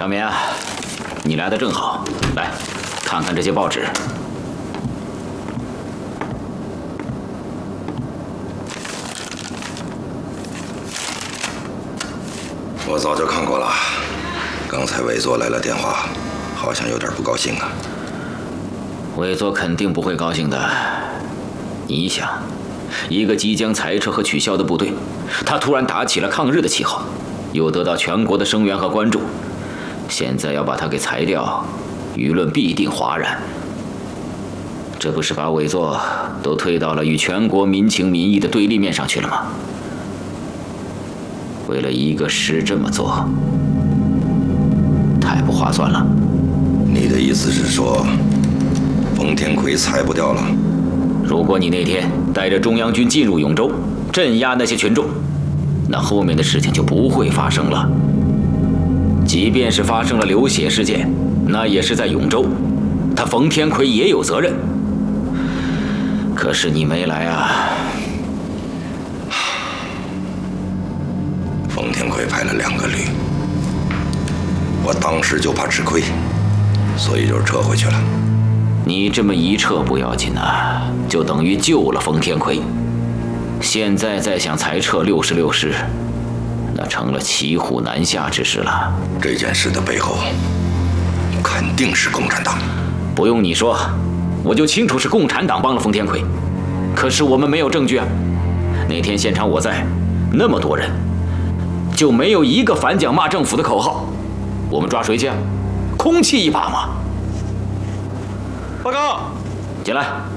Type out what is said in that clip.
长明啊，你来的正好，来看看这些报纸。 我早就看过了，刚才委座来了电话，好像有点不高兴啊。 委座肯定不会高兴的。你想，一个即将裁撤和取消的部队，他突然打起了抗日的旗号，又得到全国的声援和关注，现在要把他给裁掉，舆论必定哗然。这不是把委座都推到了与全国民情民意的对立面上去了吗？为了一个师这么做，太不划算了。 你的意思是说，冯天奎裁不掉了？ 如果你那天带着中央军进入永州，镇压那些群众，那后面的事情就不会发生了。即便是发生了流血事件，那也是在永州，他冯天奎也有责任。可是你没来啊！ 冯天奎派了2个旅，我当时就怕吃亏，所以就撤回去了。 你这么一撤不要紧啊，就等于救了冯天奎。现在再想裁撤66师，那成了骑虎难下之事了。 这件事的背后，肯定是共产党。 不用你说，我就清楚是共产党帮了冯天奎。可是我们没有证据啊！那天现场我在，那么多人，就没有一个反蒋骂政府的口号。我们抓谁去啊？空气一把嘛！ 报告， 进来。